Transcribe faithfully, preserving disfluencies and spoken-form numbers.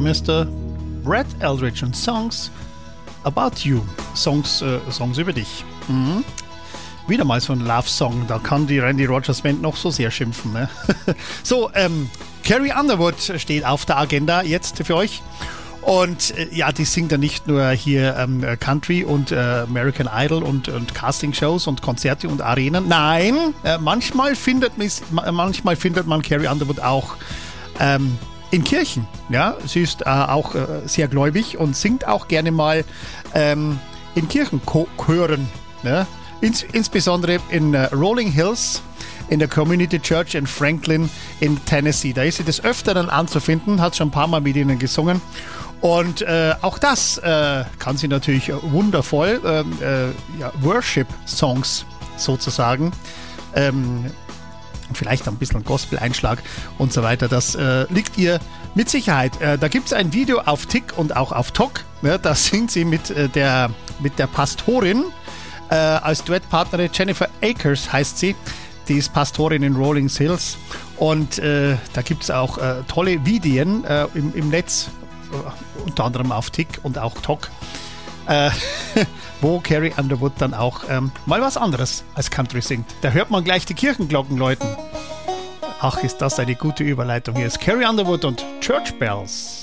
Mister Brad Eldredge und Songs About You. Songs, äh, Songs über dich. Mhm. Wieder mal so ein Love-Song. Da kann die Randy Rogers Band noch so sehr schimpfen. Ne? So, ähm, Carrie Underwood steht auf der Agenda jetzt für euch. Und äh, ja, die singt ja nicht nur hier ähm, Country und äh, American Idol und, und Castingshows und Konzerte und Arenen. Nein, äh, manchmal, findet mis, manchmal findet man Carrie Underwood auch ähm, in Kirchen. Ja, sie ist äh, auch äh, sehr gläubig und singt auch gerne mal ähm, in Kirchenchören. Ne? Ins, insbesondere in äh, Rolling Hills, in der Community Church in Franklin in Tennessee. Da ist sie des Öfteren anzufinden, hat schon ein paar Mal mit ihnen gesungen. Und äh, auch das äh, kann sie natürlich wundervoll, ähm, äh, ja, Worship-Songs sozusagen, ähm, vielleicht ein bisschen Gospel-Einschlag und so weiter, das äh, liegt ihr mit Sicherheit. Äh, da gibt es ein Video auf Tik und auch auf Tok, ne, da singt sie mit, äh, der, mit der Pastorin, äh, als Duettpartnerin, Jennifer Akers heißt sie, die ist Pastorin in Rolling Hills und äh, da gibt es auch äh, tolle Videos äh, im, im Netz, unter anderem auf Tik und auch Tok, äh, wo Carrie Underwood dann auch ähm, mal was anderes als Country singt. Da hört man gleich die Kirchenglocken läuten. Ach, ist das eine gute Überleitung. Hier ist Carrie Underwood und Church Bells.